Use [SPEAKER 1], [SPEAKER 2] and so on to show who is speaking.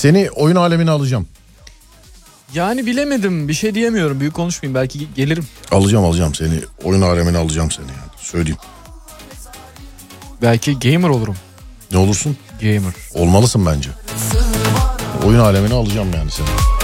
[SPEAKER 1] Seni oyun alemine alacağım.
[SPEAKER 2] Yani bilemedim, bir şey diyemiyorum, büyük konuşmayayım, belki gelirim.
[SPEAKER 1] Alacağım seni, oyun alemine alacağım seni yani. Söyleyeyim.
[SPEAKER 2] Belki gamer olurum.
[SPEAKER 1] Ne olursun?
[SPEAKER 2] Gamer.
[SPEAKER 1] Olmalısın bence. Oyun alemine alacağım yani seni.